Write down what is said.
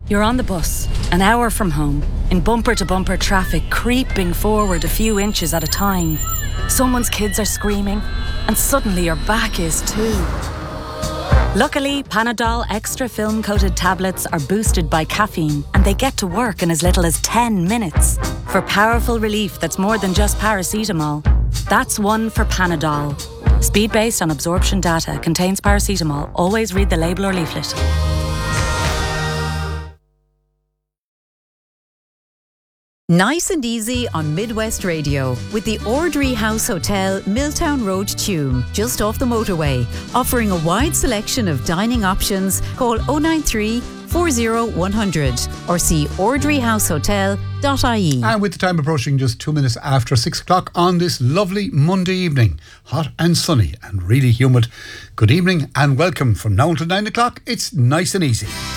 You're on the bus, an hour from home, in bumper-to-bumper traffic, creeping forward a few inches at a time. Someone's kids are screaming, and suddenly your back is too. Luckily, Panadol Extra film-coated tablets are boosted by caffeine, and they get to work in as little as 10 minutes. For powerful relief that's more than just paracetamol. That's one for Panadol. Speed based on absorption data, contains paracetamol. Always read the label or leaflet. Nice and easy on Midwest Radio with the Ordry House Hotel, Milltown Road, Tuam, just off the motorway. Offering a wide selection of dining options. Call 093 40 100 or see ordryhousehotel.ie. And with the time approaching just 2 minutes after 6 o'clock on this lovely Monday evening, hot and sunny and really humid. Good evening and welcome. From now until 9 o'clock, it's Nice and Easy.